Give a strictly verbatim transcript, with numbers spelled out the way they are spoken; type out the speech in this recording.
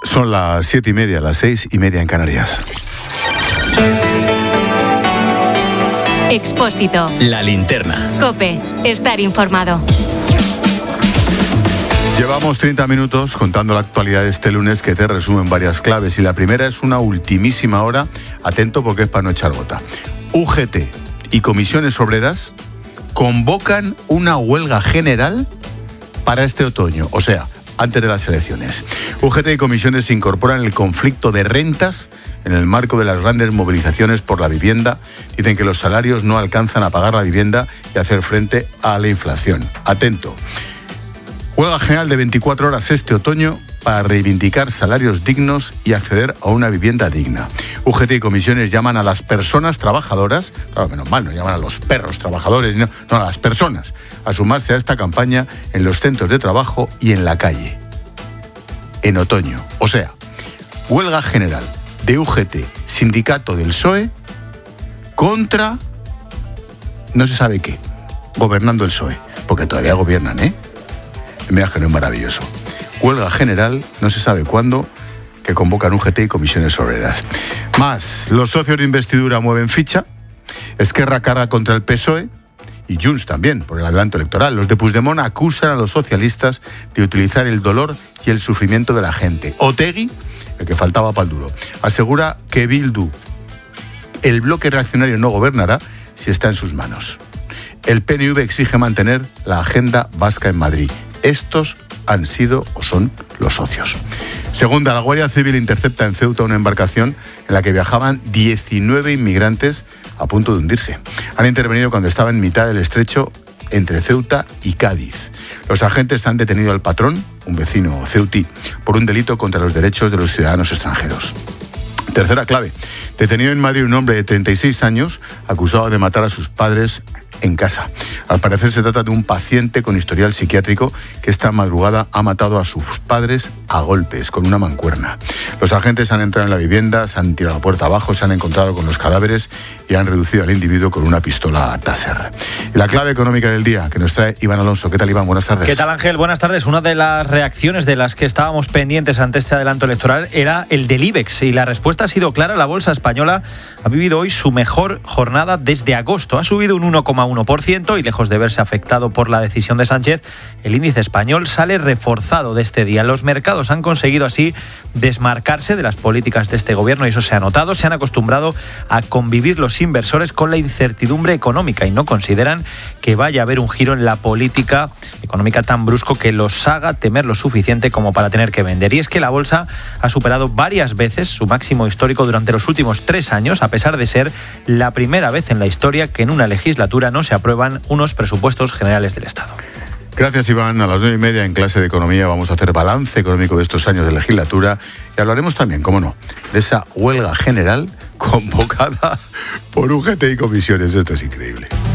Son las siete y media, las seis y media en Canarias. Expósito. La linterna. COPE. Estar informado. Llevamos treinta minutos contando la actualidad de este lunes, que te resumen varias claves, y la primera es una ultimísima hora. Atento, porque es para no echar gota. U G T y comisiones obreras convocan una huelga general para este otoño, o sea, antes de las elecciones. U G T y comisiones se incorporan en el conflicto de rentas en el marco de las grandes movilizaciones por la vivienda. Dicen que los salarios no alcanzan a pagar la vivienda y hacer frente a la inflación. Atento. Huelga general de veinticuatro horas este otoño para reivindicar salarios dignos y acceder a una vivienda digna. U G T y comisiones llaman a las personas trabajadoras, claro, menos mal, no llaman a los perros trabajadores, no, no, a las personas, a sumarse a esta campaña en los centros de trabajo y en la calle. En otoño. O sea, huelga general de U G T, sindicato del P S O E, contra no se sabe qué, gobernando el P S O E, porque todavía gobiernan, ¿eh? Me da que no es maravilloso. Huelga general, no se sabe cuándo, que convocan U G T y comisiones obreras. Más, los socios de investidura mueven ficha, Esquerra carga contra el P S O E y Junts también, por el adelanto electoral. Los de Puigdemont acusan a los socialistas de utilizar el dolor y el sufrimiento de la gente. Otegi, el que faltaba pa'l duro, asegura que Bildu, el bloque reaccionario, no gobernará si está en sus manos. El P N V exige mantener la agenda vasca en Madrid. Estos han sido o son los socios. Segunda, la Guardia Civil intercepta en Ceuta una embarcación en la que viajaban diecinueve inmigrantes a punto de hundirse. Han intervenido cuando estaba en mitad del estrecho entre Ceuta y Cádiz. Los agentes han detenido al patrón, un vecino ceutí, por un delito contra los derechos de los ciudadanos extranjeros. Tercera clave, detenido en Madrid un hombre de treinta y seis años acusado de matar a sus padres en casa. Al parecer se trata de un paciente con historial psiquiátrico que esta madrugada ha matado a sus padres a golpes con una mancuerna. Los agentes han entrado en la vivienda, se han tirado la puerta abajo, se han encontrado con los cadáveres y han reducido al individuo con una pistola Taser. Y la clave económica del día que nos trae Iván Alonso. ¿Qué tal, Iván? Buenas tardes. ¿Qué tal, Ángel? Buenas tardes. Una de las reacciones de las que estábamos pendientes ante este adelanto electoral era el del IBEX, y la respuesta ha sido clara. La bolsa española ha vivido hoy su mejor jornada desde agosto. Ha subido un uno coma uno por ciento y, lejos de verse afectado por la decisión de Sánchez, el índice español sale reforzado de este día. Los mercados han conseguido así desmarcarse de las políticas de este gobierno, y eso se ha notado. Se han acostumbrado a convivir los inversores con la incertidumbre económica y no consideran que vaya a haber un giro en la política económica tan brusco que los haga temer lo suficiente como para tener que vender. Y es que la bolsa ha superado varias veces su máximo histórico durante los últimos tres años, a pesar de ser la primera vez en la historia que en una legislatura no se aprueban unos presupuestos generales del Estado. Gracias, Iván. A las nueve y media en clase de economía vamos a hacer balance económico de estos años de legislatura y hablaremos también, cómo no, de esa huelga general convocada por U G T y comisiones. Esto es increíble.